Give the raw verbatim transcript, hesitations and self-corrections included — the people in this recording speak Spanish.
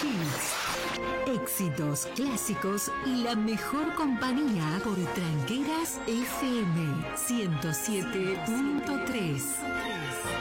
hits, éxitos, clásicos y la mejor compañía por Tranqueras F M ciento siete punto tres.